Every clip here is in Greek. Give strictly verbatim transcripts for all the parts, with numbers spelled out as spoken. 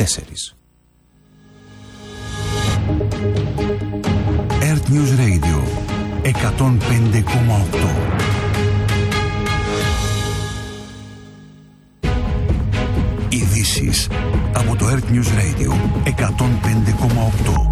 τέσσερις. Earth News Radio εκατόν πέντε κόμμα οκτώ. Ειδήσεις από το Earth News Radio εκατόν πέντε κόμμα οκτώ.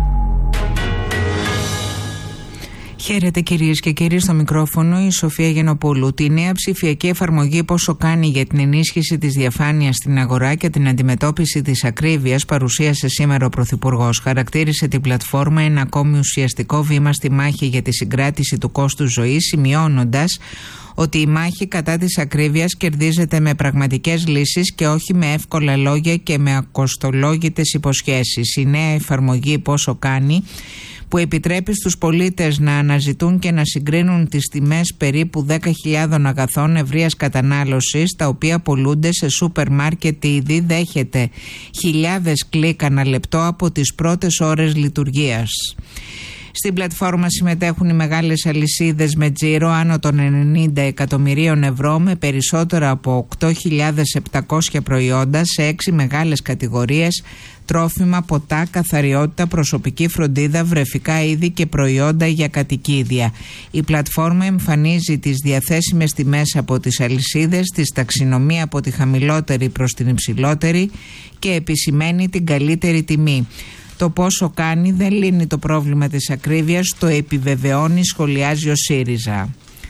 Χαίρετε κυρίες και κύριοι, στο μικρόφωνο η Σοφία Γενοπούλου. Τη νέα ψηφιακή εφαρμογή «Πόσο κάνει» για την ενίσχυση της διαφάνειας στην αγορά και την αντιμετώπιση της ακρίβειας παρουσίασε σήμερα ο Πρωθυπουργός. Χαρακτήρισε την πλατφόρμα ένα ακόμη ουσιαστικό βήμα στη μάχη για τη συγκράτηση του κόστους ζωής, σημειώνοντας ότι η μάχη κατά της ακρίβειας κερδίζεται με πραγματικές λύσεις και όχι με εύκολα λόγια και με ακοστολόγητες υποσχέσεις. Η νέα εφαρμογή «Πόσο κάνει», που επιτρέπει στους πολίτες να αναζητούν και να συγκρίνουν τις τιμές περίπου δέκα χιλιάδων αγαθών ευρείας κατανάλωσης, τα οποία πωλούνται σε σούπερ μάρκετ ήδη, δέχεται χιλιάδες κλικ ανά λεπτό από τις πρώτες ώρες λειτουργίας. Στην πλατφόρμα συμμετέχουν οι μεγάλες αλυσίδες με τζίρο άνω των ενενήντα εκατομμυρίων ευρώ, με περισσότερα από οκτώ χιλιάδες επτακόσια προϊόντα σε έξι μεγάλες κατηγορίες: τρόφιμα, ποτά, καθαριότητα, προσωπική φροντίδα, βρεφικά είδη και προϊόντα για κατοικίδια. Η πλατφόρμα εμφανίζει τις διαθέσιμες τιμές από τις αλυσίδες, τις ταξινομεί από τη χαμηλότερη προς την υψηλότερη και επισημαίνει την καλύτερη τιμή. Το πόσο κάνει δεν λύνει το πρόβλημα της ακρίβειας, το επιβεβαιώνει, σχολιάζει ο ΣΥΡΙΖΑ.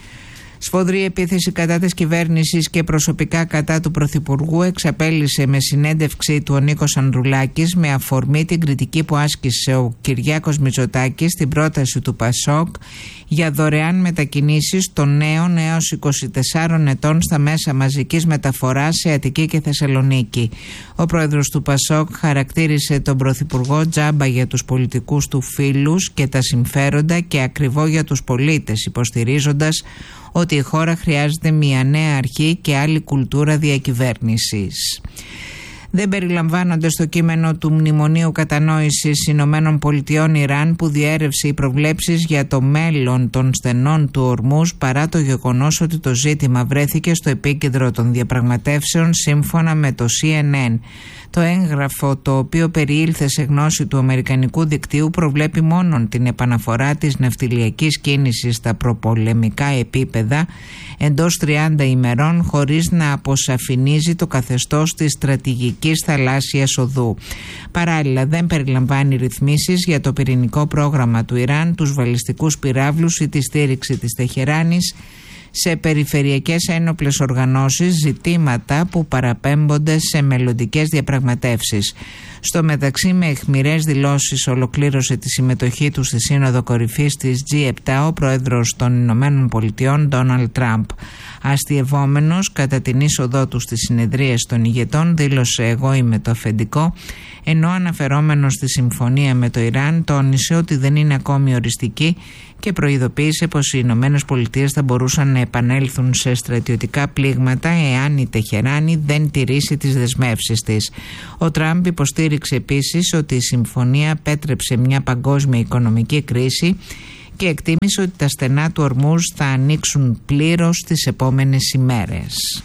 Σφοδρή επίθεση κατά της κυβέρνησης και προσωπικά κατά του Πρωθυπουργού εξαπέλυσε με συνέντευξή του ο Νίκος Ανδρουλάκης με αφορμή την κριτική που άσκησε ο Κυριάκος Μητσοτάκης στην πρόταση του ΠΑΣΟΚ για δωρεάν μετακινήσεις των νέων έως είκοσι τεσσάρων ετών στα μέσα μαζικής μεταφοράς σε Αττική και Θεσσαλονίκη. Ο πρόεδρος του ΠΑΣΟΚ χαρακτήρισε τον Πρωθυπουργό τζάμπα για τους πολιτικούς του φίλους και τα συμφέροντα και ακριβό για τους πολίτες, υποστηρίζοντας ότι η χώρα χρειάζεται μια νέα αρχή και άλλη κουλτούρα διακυβέρνησης. Δεν περιλαμβάνονται στο κείμενο του Μνημονίου Κατανόησης Ηνωμένων Πολιτειών Ιράν, που διέρευσε οι προβλέψεις για το μέλλον των στενών του Ορμούζ, παρά το γεγονός ότι το ζήτημα βρέθηκε στο επίκεντρο των διαπραγματεύσεων, σύμφωνα με το σι εν εν. Το έγγραφο, το οποίο περιήλθε σε γνώση του αμερικανικού δικτύου, προβλέπει μόνον την επαναφορά της ναυτιλιακής κίνησης στα προπολεμικά επίπεδα εντός τριάντα ημερών, χωρίς να αποσαφηνίζει το καθεστώς της στρατηγικής θαλάσσιας οδού. Παράλληλα, δεν περιλαμβάνει ρυθμίσεις για το πυρηνικό πρόγραμμα του Ιράν, τους βαλιστικούς πυράβλους ή τη στήριξη της Τεχεράνης σε περιφερειακές ένοπλες οργανώσεις, ζητήματα που παραπέμπονται σε μελλοντικές διαπραγματεύσεις. Στο μεταξύ, με αιχμηρές δηλώσεις ολοκλήρωσε τη συμμετοχή του στη Σύνοδο Κορυφής της τζι επτά ο πρόεδρος των Ηνωμένων Πολιτειών Ντόναλντ Τραμπ. Αστειευόμενος κατά την είσοδό του στις συνεδρίες των ηγετών, δήλωσε «Εγώ είμαι το αφεντικό», ενώ αναφερόμενος στη συμφωνία με το Ιράν τόνισε ότι δεν είναι ακόμη οριστική και προειδοποίησε πως οι Ηνωμένες Πολιτείες θα μπορούσαν να επανέλθουν σε στρατιωτικά πλήγματα εάν η Τεχεράνη δεν τηρήσει τις δεσμεύσεις της. Ο Τραμπ υποστήριξε επίσης ότι η συμφωνία πέτρεψε μια παγκόσμια οικονομική κρίση και εκτίμησε ότι τα στενά του Ορμούζ θα ανοίξουν πλήρως τις επόμενες ημέρες.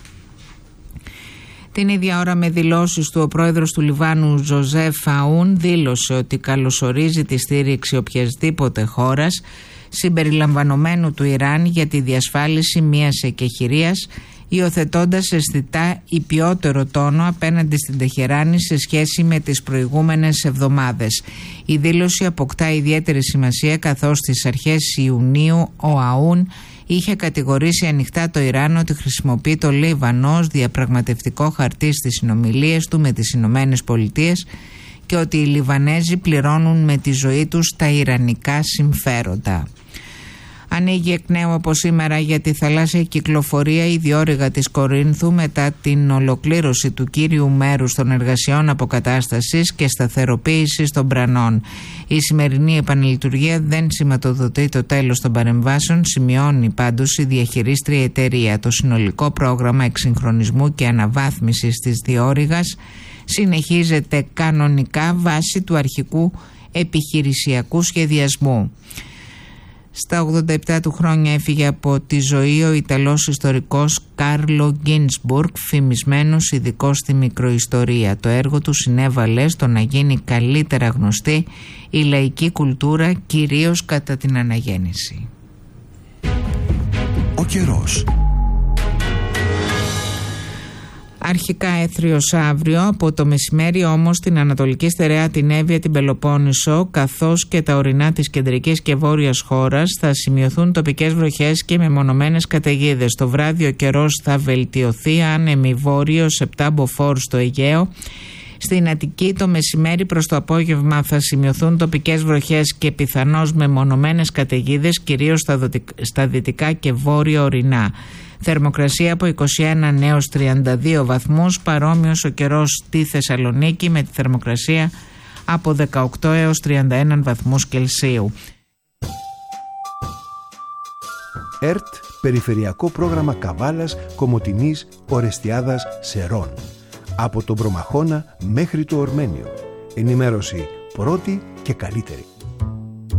Την ίδια ώρα, με δηλώσεις του, ο πρόεδρος του Λιβάνου Ζωζέφ Αούν δήλωσε ότι καλωσορίζει τη στήριξη οποιασδήποτε χώρας, συμπεριλαμβανομένου του Ιράν, για τη διασφάλιση μιας εκεχηρίας, υιοθετώντας αισθητά υπιότερο τόνο απέναντι στην Τεχεράνη σε σχέση με τις προηγούμενες εβδομάδες. Η δήλωση αποκτά ιδιαίτερη σημασία καθώς στις αρχές Ιουνίου ο Αούν είχε κατηγορήσει ανοιχτά το Ιράν ότι χρησιμοποιεί το Λίβανο ως διαπραγματευτικό χαρτί στις συνομιλίες του με τις Ηνωμένες Πολιτείες και ότι οι Λιβανέζοι πληρώνουν με τη ζωή τους τα ιρανικά συμφέροντα. Ανοίγει εκ νέου από σήμερα για τη θαλάσσια κυκλοφορία η διόρυγα της Κορίνθου μετά την ολοκλήρωση του κύριου μέρους των εργασιών αποκατάστασης και σταθεροποίησης των Πρανών. Η σημερινή επαναλειτουργία δεν σηματοδοτεί το τέλος των παρεμβάσεων, σημειώνει πάντως η διαχειρίστρια εταιρεία. Το συνολικό πρόγραμμα εξυγχρονισμού και αναβάθμισης της διόρυγας συνεχίζεται κανονικά βάσει του αρχικού επιχειρησιακού σχεδιασμού. Στα ογδόντα επτά του χρόνια έφυγε από τη ζωή ο Ιταλός ιστορικός Κάρλο Γκίνσμπουργκ, φημισμένος ειδικός στη μικροϊστορία. Το έργο του συνέβαλε στο να γίνει καλύτερα γνωστή η λαϊκή κουλτούρα, κυρίως κατά την αναγέννηση. Ο καιρός. Αρχικά έθριος αύριο, από το μεσημέρι όμως στην Ανατολική Στερεά, την Εύβοια, την Πελοπόννησο καθώς και τα ορεινά της κεντρικής και βόρειας χώρας θα σημειωθούν τοπικές βροχές και μεμονωμένες καταιγίδες. Το βράδυ ο καιρός θα βελτιωθεί, άνεμη βόρειος επτά μποφόρ στο Αιγαίο. Στην Αττική το μεσημέρι προς το απόγευμα θα σημειωθούν τοπικές βροχές και πιθανώς μεμονωμένες καταιγίδες, κυρίως στα δυτικά και βόρεια ορεινά. Θερμοκρασία από είκοσι ένα έως τριάντα δύο βαθμούς, παρόμοιος ο καιρός στη Θεσσαλονίκη με τη θερμοκρασία από δεκαοκτώ έως τριάντα ένα βαθμούς Κελσίου. ΕΡΤ, Περιφερειακό Πρόγραμμα Καβάλας, Κομοτηνής, Ορεστιάδας, Σερών. Από τον Προμαχώνα μέχρι το Ορμένιο. Ενημέρωση πρώτη και καλύτερη.